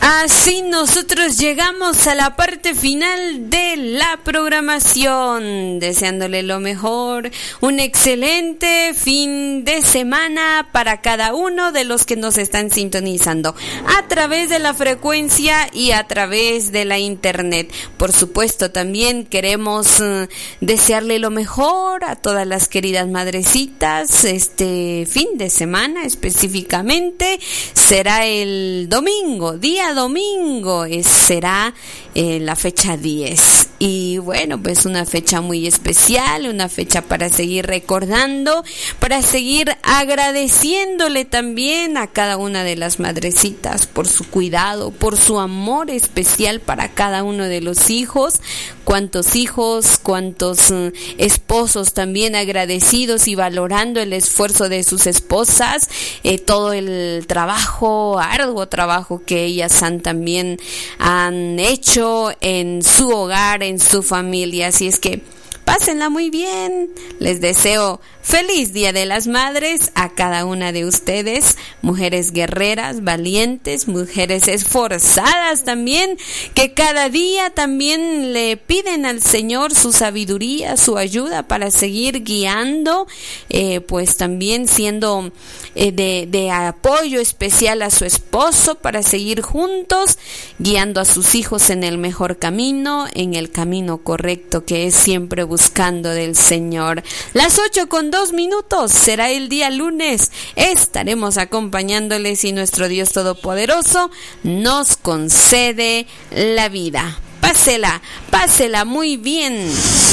Así nosotros llegamos a la parte final de la programación, deseándole lo mejor, un excelente fin de semana para cada uno de los que nos están sintonizando a través de la frecuencia y a través de la internet. Por supuesto, también queremos desearle lo mejor a todas las queridas madrecitas. Este fin de semana específicamente será el domingo, día domingo, será la fecha 10. Y bueno, pues una fecha muy especial, una fecha para seguir recordando, para seguir agradeciéndole también a cada una de las madrecitas por su cuidado, por su amor especial para cada uno de los hijos. Cuántos hijos, cuántos esposos también agradecidos y valorando el esfuerzo de sus esposas, todo el trabajo, arduo trabajo que ellas también han hecho en su hogar, en su familia. Así es que pásenla muy bien. Les deseo feliz Día de las Madres a cada una de ustedes, mujeres guerreras, valientes, mujeres esforzadas también, que cada día también le piden al Señor su sabiduría, su ayuda para seguir guiando, pues también siendo de apoyo especial a su esposo para seguir juntos, guiando a sus hijos en el mejor camino, en el camino correcto que es siempre buscando del Señor. Las 8:02 será el día lunes. Estaremos acompañándoles si nuestro Dios Todopoderoso nos concede la vida. Pásela muy bien.